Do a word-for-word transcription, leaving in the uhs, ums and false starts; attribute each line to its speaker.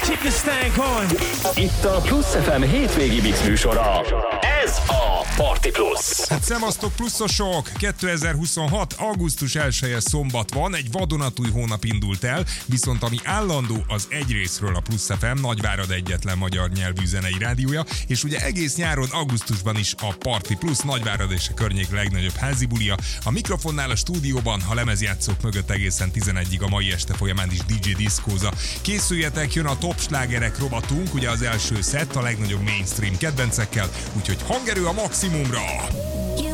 Speaker 1: Keep the stank on.
Speaker 2: Itt a Plusz ef em hétvégi mix műsora. Ez a Party Plus.
Speaker 3: Hát szevasztok pluszosok! kétezer-huszonhat. augusztus elseje szombat van, egy vadonatúj hónap indult el, viszont ami állandó, az egyrészről a Plusz ef em, Nagyvárad egyetlen magyar nyelvű zenei rádiója, és ugye egész nyáron, augusztusban is a Party Plus, Nagyvárad és a környék legnagyobb házi bulia. A mikrofonnál a stúdióban, a lemezjátszók mögött egészen tizenegyig a mai este folyamán is dé dzsé diszkóza. Készüljetek, jön a top slágerek rovatunk, ugye az első szett a legnagyobb mainstream kedvencekkel, úgyhogy hangerő a maximumra!
Speaker 4: You